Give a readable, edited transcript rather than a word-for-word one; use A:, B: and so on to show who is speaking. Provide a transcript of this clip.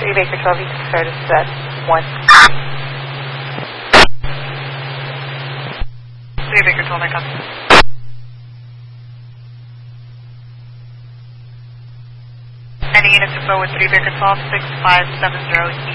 A: 3 Baker 12, you can start us at 1. 3 Baker 12, I copy. Any units to go with 3 Baker 12, 6570